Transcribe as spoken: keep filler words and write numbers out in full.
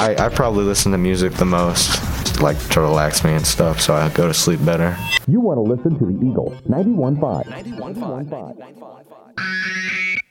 I, I probably listen to music the most, like to relax me and stuff, so I go to sleep better. You want to listen to the Eagle ninety-one point five. ninety-one point five.